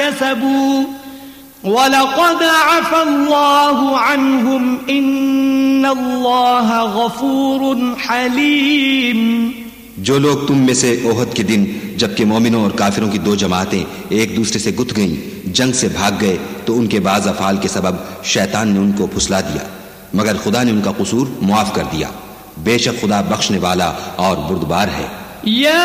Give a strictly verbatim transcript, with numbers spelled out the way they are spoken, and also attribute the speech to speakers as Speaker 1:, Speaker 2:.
Speaker 1: कसबू वलक़द अफ़ल्लाहु अन्हुम इन्नल्लाह गफ़ूरुन हलीम।
Speaker 2: जो लोग तुम में से ओहद के दिन जबकि मोमिनों और काफिरों की दो जमातें एक दूसरे से गुथ गईं, जंग से भाग गए तो उनके बाज अफाल के सबब शैतान ने उनको फुसला दिया, मगर खुदा ने उनका कसूर मुआफ कर दिया। बेशक खुदा बख्शने वाला और बुर्दबार है।